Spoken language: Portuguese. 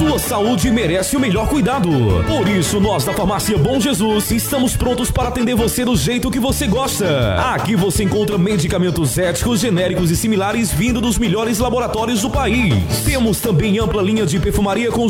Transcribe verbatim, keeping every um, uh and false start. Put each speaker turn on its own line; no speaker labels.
Sua saúde merece o melhor cuidado. Por isso, nós da Farmácia Bom Jesus estamos prontos para atender você do jeito que você gosta. Aqui você encontra medicamentos éticos, genéricos e similares vindo dos melhores laboratórios do país. Temos também ampla linha de perfumaria com